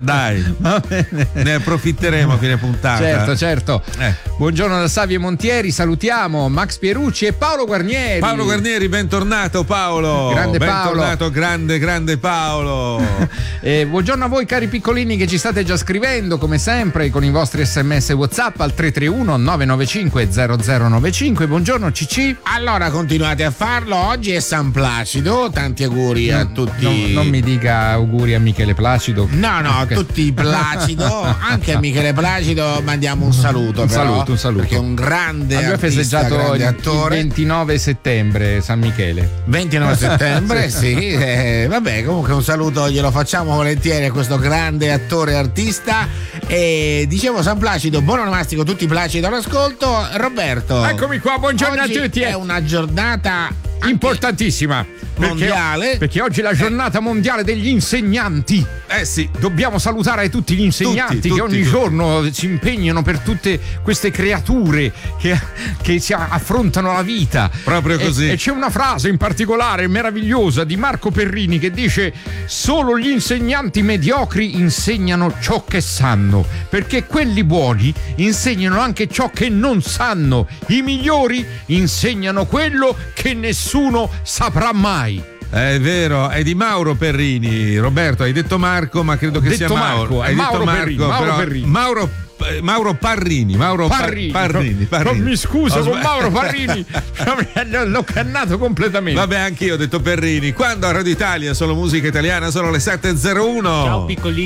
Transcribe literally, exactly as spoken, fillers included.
Dai, ne approfitteremo a fine puntata. Certo, certo. Eh. Buongiorno da Savio Montieri, salutiamo Max Pierucci e Paolo Guarnieri. Paolo Guarnieri, bentornato Paolo. Grande Paolo. Bentornato, grande, grande Paolo. eh, buongiorno a voi cari piccolini che ci state già scrivendo, come sempre, con i vostri sms WhatsApp al tre tre uno nove nove cinque zero zero nove cinque. Buongiorno Cicci. Allora continuate a farlo, oggi è San Placido, tanti auguri a tutti. Non, non mi dica auguri a Michele Placido. No, no, okay. Tutti Placido, anche a Michele Placido mandiamo un saluto. Un però, saluto, un saluto. Perché è un grande Abbiamo artista, festeggiato grande il, attore. il ventinove settembre San Michele. ventinove settembre, sì. Eh, vabbè, comunque un saluto glielo facciamo volentieri a questo grande attore e artista. E dicevo San Placido, buon onomastico, tutti Placido all'ascolto. Roberto. Eccomi qua, buongiorno oggi a tutti. È una giornata importantissima. Mondiale. Perché, perché oggi è la giornata mondiale degli insegnanti. Eh sì. Dobbiamo salutare tutti gli insegnanti tutti, che tutti, ogni tutti. giorno si impegnano per tutte queste creature che, che si affrontano la vita. Proprio così. E, e c'è una frase in particolare meravigliosa di Marco Perrini che dice: solo gli insegnanti mediocri insegnano ciò che sanno, perché quelli buoni insegnano anche ciò che non sanno. I migliori insegnano quello che nessuno saprà mai. È vero, è di Mauro Perrini. Roberto, hai detto Marco, ma credo che detto sia Mauro. Marco, è hai Mauro detto Marco, Perrini, Mauro però Perrini. Mauro Mauro Parrini, Mauro Parrini, Parrini, Parrini. Non mi scuso Ho con sbag- Mauro Parrini, l'ho cannato completamente. Vabbè, anch'io ho detto Perrini. Quando a Radio Italia solo musica italiana sono le sette e zero uno. Ciao piccolini.